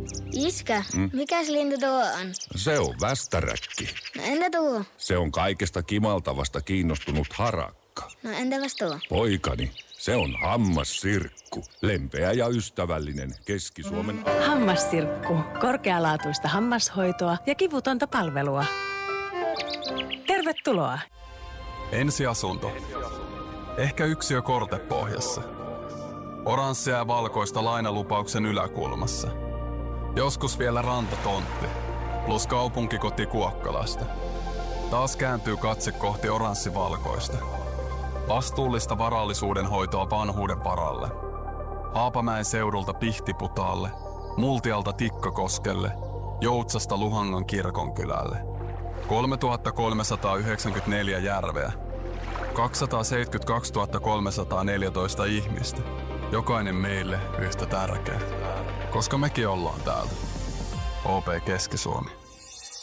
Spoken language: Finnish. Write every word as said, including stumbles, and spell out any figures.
Iskä, mm? mikäs lintu tuo on? Se on västäräkki. No entä tuo? Se on kaikesta kimaltavasta kiinnostunut harakka. No entäpäs tuo? Poikani, se on hammassirkku. Lempeä ja ystävällinen Keski-Suomen... Hammassirkku. Korkealaatuista hammashoitoa ja kivutonta palvelua. Tervetuloa. Ensiasunto. Ehkä yksiö kortepohjassa. Oranssia ja valkoista lainalupauksen yläkulmassa. Joskus vielä rantatontti, plus kaupunkikoti Kuokkalasta. Taas kääntyy katse kohti oranssivalkoista. Vastuullista varallisuuden hoitoa vanhuuden varalle. Haapamäen seudulta Pihtiputaalle, Multialta Tikkakoskelle, Joutsasta Luhangan kirkonkylälle. kolmetuhattakolmesataayhdeksänkymmentäneljä järveä. kaksisataaseitsemänkymmentäkaksituhatta kolmesataaneljätoista ihmistä. Jokainen meille yhtä tärkeä. Koska mekin ollaan täältä. O P Keski-Suomi.